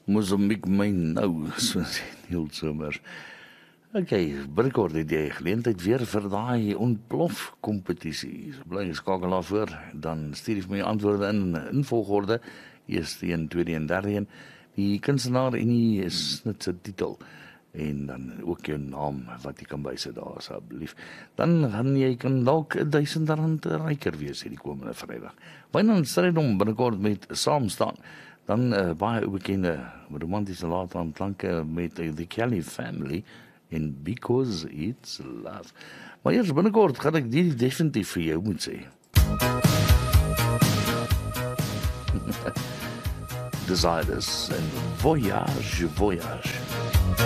Mozambique my nou, so sê Neil Somers. Okay, binnekort het jy geleentheid weer vir daai ontplof kompetisie. So bly geskakel daarvoor, dan stuur jy vir my antwoorde in volgorde, eerste een, tweede en derde een. Die kunstenaar en die snit se titel en dan ook jou naam wat jy kan bysit daar asseblief. Dan gaan jy kan dalk R1000 ryker wees hierdie komende Vrydag. Wynand Strydom binnekort met Saam staan. Dan baie bekende romantiese laataan klanke met The Kelly Family en Because It's Love. Maar eers binnekort gaan ek dit definitief vir jou moet sê. Desires and Voyage, Voyage.